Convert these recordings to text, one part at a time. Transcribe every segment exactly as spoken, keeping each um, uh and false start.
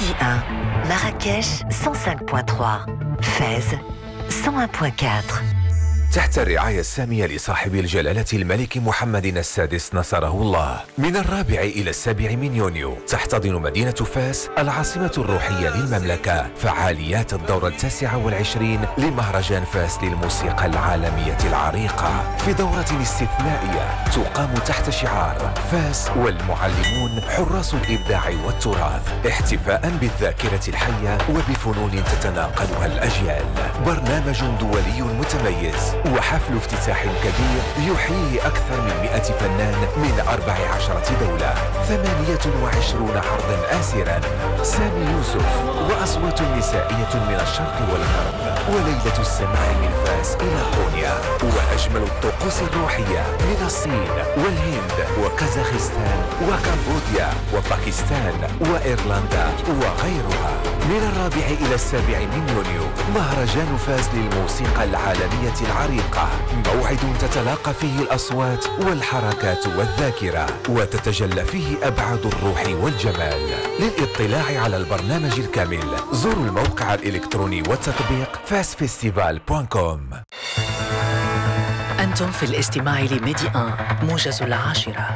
Midi un, Marrakech cent cinq virgule trois, Fès cent un virgule quatre. تحت الرعاية السامية لصاحب الجلالة الملك محمد السادس نصره الله، من الرابع إلى السابع من يونيو تحتضن مدينة فاس العاصمة الروحية للمملكة فعاليات الدورة التاسعة والعشرين لمهرجان فاس للموسيقى العالمية العريقة، في دورة استثنائية تقام تحت شعار فاس والمعلمون حراس الإبداع والتراث، احتفاء بالذاكرة الحية وبفنون تتناقلها الأجيال. برنامج دولي متميز وحفل افتتاح كبير يحيي أكثر من مئة فنان من أربع عشرة دولة، ثمانية وعشرون عرضا آسرا، سامي يوسف وأصوات نسائية من الشرق والغرب، وليلة السماع من فاس إلى قونيا، وأجمل الطقوس الروحية من الصين والهند وكازاخستان وكمبوديا وباكستان وإيرلندا وغيرها. من الرابع إلى السابع من يونيو مهرجان فاس للموسيقى العالمية العريقة، موعد تتلاقى فيه الأصوات والحركات والذاكرة وتتجلى فيه أبعاد الروح والجمال. للإطلاع على البرنامج الكامل زوروا الموقع الإلكتروني والتطبيق فاس فيستيفال دوت كوم. أنتم في الاستماع لميدي واحد موجز العاشرة.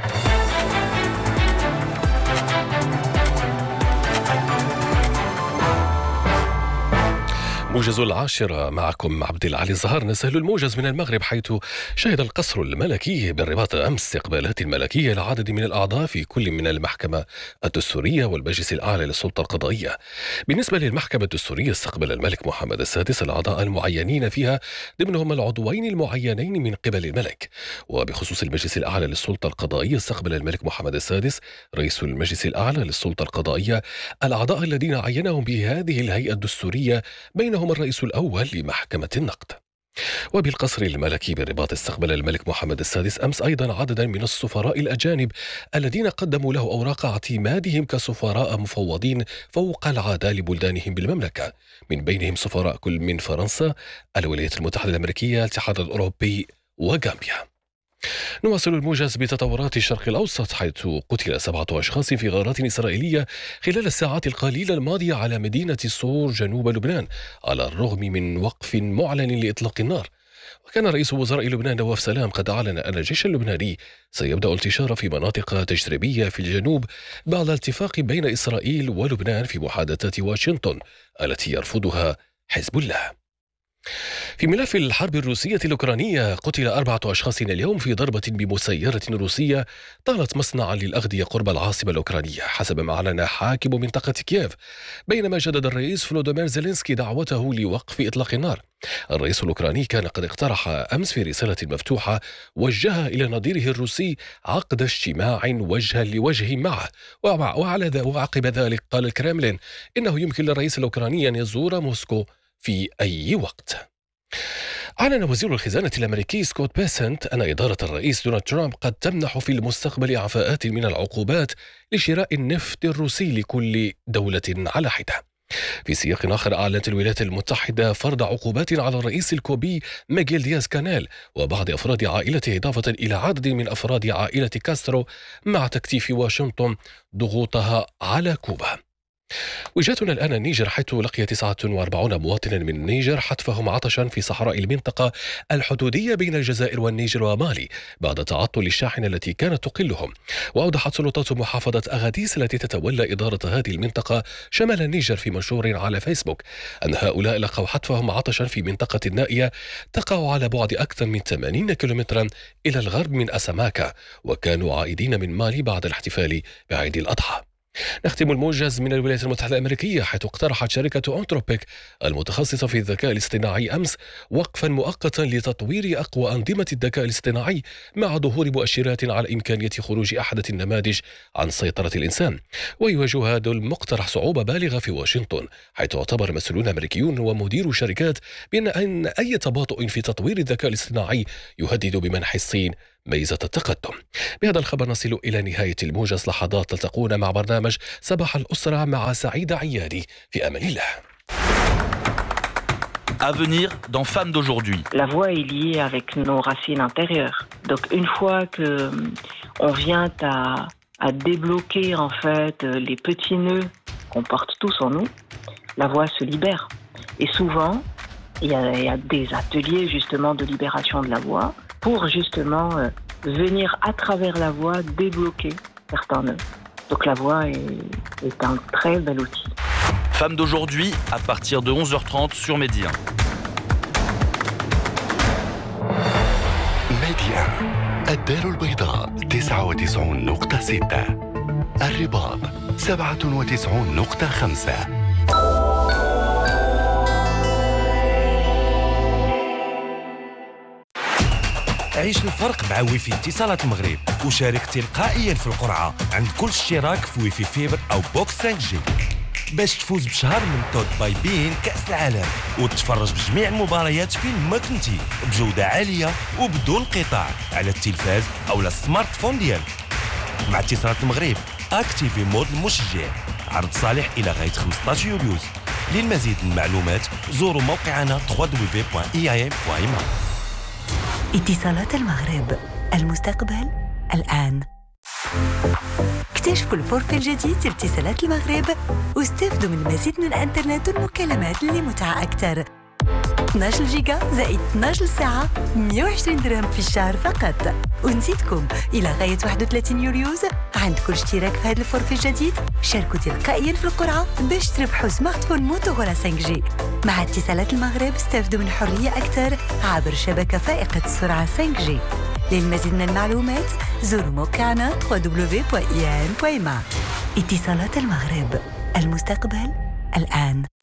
موجز العاشرة معكم عبد العلي الزهار. نسهل الموجز من المغرب، حيث شهد القصر الملكي بالرباط أمس استقبالات ملكية لعدد من الأعضاء في كل من المحكمة الدستورية والمجلس الأعلى للسلطة القضائية. بالنسبة للمحكمة الدستورية استقبل الملك محمد السادس الأعضاء المعينين فيها، ضمنهم العضوين المعينين من قبل الملك. وبخصوص المجلس الأعلى للسلطة القضائية استقبل الملك محمد السادس رئيس المجلس الأعلى للسلطة القضائية الأعضاء الذين عينهم بهذه الهيئة الدستورية، بينهم الرئيس الأول لمحكمة النقد. وبالقصر الملكي بالرباط استقبل الملك محمد السادس أمس أيضا عددا من السفراء الأجانب الذين قدموا له أوراق اعتمادهم كسفراء مفوضين فوق العادة لبلدانهم بالمملكة، من بينهم سفراء كل من فرنسا، الولايات المتحدة الأمريكية، الاتحاد الأوروبي وغامبيا. نواصل الموجز بتطورات الشرق الأوسط، حيث قتل سبعة أشخاص في غارات إسرائيلية خلال الساعات القليلة الماضية على مدينة صور جنوب لبنان، على الرغم من وقف معلن لإطلاق النار. وكان رئيس وزراء لبنان نواف سلام قد أعلن أن الجيش اللبناني سيبدأ الانتشار في مناطق تجريبية في الجنوب بعد الاتفاق بين إسرائيل ولبنان في محادثات واشنطن التي يرفضها حزب الله. في ملف الحرب الروسية الأوكرانية، قتل أربعة أشخاص اليوم في ضربة بمسيرة روسية طالت مصنعا للأغذية قرب العاصمة الأوكرانية، حسب ما أعلن حاكم منطقة كييف، بينما جدد الرئيس فلودومير زيلينسكي دعوته لوقف إطلاق النار. الرئيس الأوكراني كان قد اقترح أمس في رسالة مفتوحة وجهها إلى نظيره الروسي عقد اجتماع وجها لوجه معه، وعلى وعقب ذلك قال الكرملين إنه يمكن للرئيس الأوكراني أن يزور موسكو في أي وقت. أعلن وزير الخزانة الأمريكي سكوت بيسنت أن إدارة الرئيس دونالد ترامب قد تمنح في المستقبل إعفاءات من العقوبات لشراء النفط الروسي لكل دولة على حدة. في سياق آخر، أعلنت الولايات المتحدة فرض عقوبات على الرئيس الكوبي ميغيل دياز كانيل وبعض أفراد عائلته، إضافة إلى عدد من أفراد عائلة كاسترو، مع تكثيف واشنطن ضغوطها على كوبا. وجهتنا الآن النيجر، حيث لقي تسعة وأربعين مواطنا من النيجر حتفهم عطشا في صحراء المنطقة الحدودية بين الجزائر والنيجر ومالي بعد تعطل الشاحنة التي كانت تقلهم. وأوضحت سلطات محافظة أغاديس التي تتولى إدارة هذه المنطقة شمال النيجر في منشور على فيسبوك أن هؤلاء لقوا حتفهم عطشا في منطقة نائية تقع على بعد أكثر من ثمانين كيلومترا إلى الغرب من أساماكا، وكانوا عائدين من مالي بعد الاحتفال بعيد الأضحى. نختم الموجز من الولايات المتحدة الأمريكية، حيث اقترحت شركة أنتروبيك المتخصصة في الذكاء الاصطناعي أمس وقفا مؤقتا لتطوير أقوى أنظمة الذكاء الاصطناعي مع ظهور مؤشرات على إمكانية خروج أحدث النماذج عن سيطرة الإنسان. ويواجه هذا المقترح صعوبة بالغة في واشنطن، حيث اعتبر مسؤولون أمريكيون ومديرو شركات بأن أن أي تباطؤ في تطوير الذكاء الاصطناعي يهدد بمنح الصين ميزة التقدم. بهذا الخبر نصل إلى نهاية الموجز. لحظات تلتقون مع برنامج صباح الأسرة مع سعيد عيادي، في أمان الله. À venir dans Femmes d'aujourd'hui. La voix est liée avec nos racines intérieures. Donc une fois que on vient à, à débloquer en fait les petits nœuds qu'on porte tous en nous, la voix se libère. Et souvent, il y a, il y a des ateliers justement de libération de la voix pour justement euh, venir à travers la voix débloquer certains nœuds. Donc la voix est, est un très bel outil. Femme d'aujourd'hui, à partir de onze heures trente sur Média. ميديا الدار البيضاء تسعة وتسعون نقطة ستة، الرباط سبعة وتسعون نقطة خمسة. عيش الفرق مع ويفي اتصالات المغرب وشارك تلقائيا في القرعة عند كل اشتراك في ويفي فيبر أو بوكس خمسة جي باش تفوز بشهر من توت باي بين كأس العالم وتتفرج بجميع المباريات فين ما كنتي بجودة عالية وبدون انقطاع على التلفاز أو السمارت فون ديالك. مع اتصالات المغرب اكتيفي مود المشجع. عرض صالح إلى غاية خمسطاش يوليوز. للمزيد من المعلومات زوروا موقعنا دبليو دبليو دبليو دوت إي إيه إم دوت إم. اتصالات المغرب، المستقبل الآن. اكتشفوا الفورفي الجديد لاتصالات المغرب واستفدوا من المزيد من الانترنت والمكالمات لمتعة أكثر. اثنا عشر جيجا زائد اثنا عشر ساعة مئة وعشرين درهم في الشهر فقط. ونزيدكم إلى غاية واحد وثلاثين يوليوز عند كل اشتراك في هذا الفورفي الجديد شاركوا تلقائيا في القرعة باش تربحوا سمارت فون موتورولا خمسة جي. مع اتصالات المغرب استفدوا من حرية أكثر عبر شبكة فائقة السرعة خمسة جي. للمزيد من المعلومات زوروا موقعنا دبليو دبليو دبليو دوت إي إيه إم دوت إم. اتصالات المغرب، المستقبل الآن.